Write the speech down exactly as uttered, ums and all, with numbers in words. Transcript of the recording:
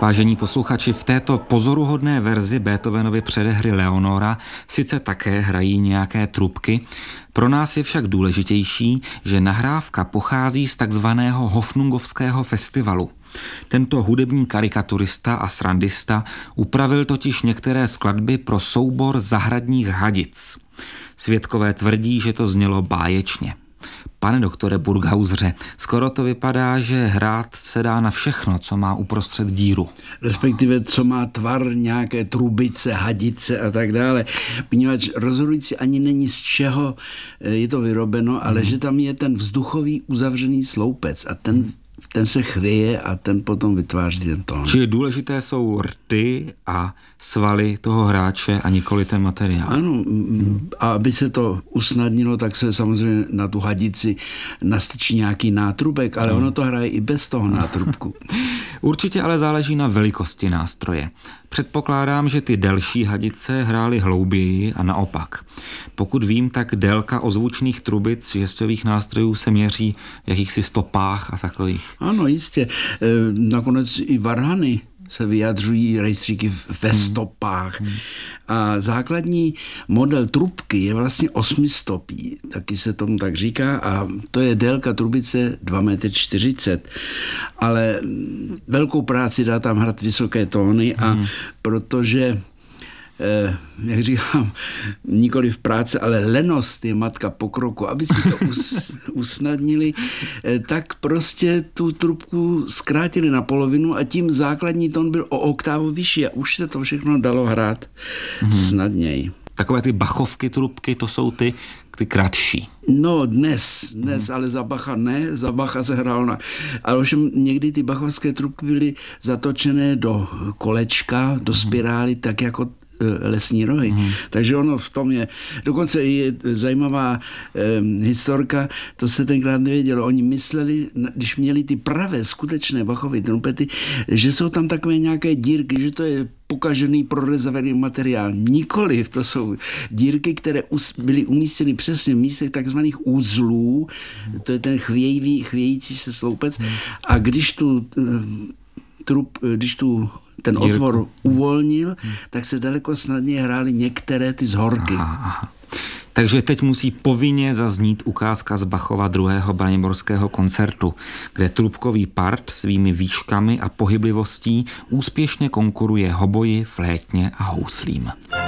Vážení posluchači, v této pozoruhodné verzi Beethovenovy předehry Leonora sice také hrají nějaké trubky, pro nás je však důležitější, že nahrávka pochází z takzvaného Hofnungovského festivalu. Tento hudební karikaturista a srandista upravil totiž některé skladby pro soubor zahradních hadic. Svědkové tvrdí, že to znělo báječně. Pane doktore Burghausere, skoro to vypadá, že hrát se dá na všechno, co má uprostřed díru. Respektive, co má tvar nějaké trubice, hadice a tak dále. Poněvadž rozhodující ani není, z čeho je to vyrobeno, ale mm. že tam je ten vzduchový uzavřený sloupec a ten ten se chvěje a ten potom vytváří ten tón. Čili důležité jsou rty a svaly toho hráče a nikoli ten materiál. Ano, a aby se to usnadnilo, tak se samozřejmě na tu hadici nastrčí nějaký nátrubek, ale no. ono to hraje i bez toho nátrubku. Určitě ale záleží na velikosti nástroje. Předpokládám, že ty delší hadice hrály hlouběji a naopak. Pokud vím, tak délka ozvučných trubic žestových nástrojů se měří v jakýchsi stopách a takových. Ano, jistě. E, nakonec i varhany se vyjadřují rejstříky ve stopách. Hmm. A základní model trubky je vlastně osmistopý, taky se tomu tak říká, a to je délka trubice dva metry čtyřicet. Ale velkou práci dá tam hrát vysoké tóny, a hmm. protože Eh, jak říkám, nikoli v práci, ale lenost je matka pokroku. Aby si to us, usnadnili, eh, tak prostě tu trubku zkrátili na polovinu a tím základní tón byl o oktávu vyšší a už se to všechno dalo hrát hmm. snadněji. Takové ty Bachovky trubky, to jsou ty, ty kratší. No dnes, dnes, hmm. ale za Bacha ne, za Bacha se hrál na... Ale ovšem někdy ty bachovské trubky byly zatočené do kolečka, do spirály, tak jako lesní rohy. Mm. Takže ono v tom je. Dokonce je zajímavá eh, historka, to se tenkrát nevědělo. Oni mysleli, když měli ty pravé, skutečné Bachovy trumpety, že jsou tam takové nějaké dírky, že to je pokažený, prorezavený materiál. Nikoliv, to jsou dírky, které us, byly umístěny přesně v místech takzvaných uzlů, to je ten chvějivý, chvějící se sloupec, mm. a když tu eh, trup, když tu ten Dírku. otvor uvolnil, hmm. tak se daleko snadněji hrály některé ty zhorky. Aha, aha. Takže teď musí povinně zaznít ukázka z Bachova druhého braniborského koncertu, kde trubkový part svými výškami a pohyblivostí úspěšně konkuruje hoboji, flétně a houslím.